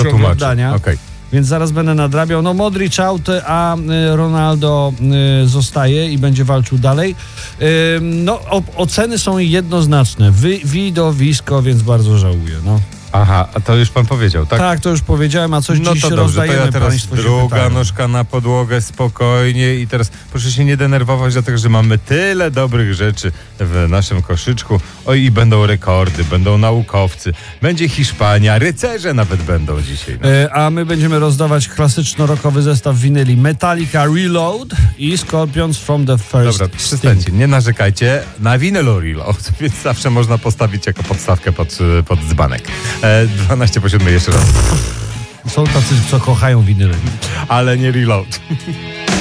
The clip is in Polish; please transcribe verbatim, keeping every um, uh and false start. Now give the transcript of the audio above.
To tłumaczy. Okay. Więc zaraz będę nadrabiał. No Modric out, a Ronaldo y, zostaje i będzie walczył dalej. Y, no o, oceny są jednoznaczne. Wy, widowisko, więc bardzo żałuję. No. Aha, a to już pan powiedział, tak? Tak, to już powiedziałem, a coś no dziś to się dobrze, rozdajemy. To ja teraz państwo druga nóżka na podłogę, spokojnie i teraz proszę się nie denerwować, dlatego że mamy tyle dobrych rzeczy w naszym koszyczku. Oj, i będą rekordy, będą naukowcy, będzie Hiszpania, rycerze nawet będą dzisiaj. No. E, a my będziemy rozdawać klasyczno-rockowy zestaw winyli Metallica Reload i Scorpions from the First Dobra, przestańcie, nie narzekajcie na winylu Reload, więc zawsze można postawić jako podstawkę pod, pod dzbanek. E, dwanaście po siódmej jeszcze raz. Są tacy, co kochają winyly. Ale nie Reload.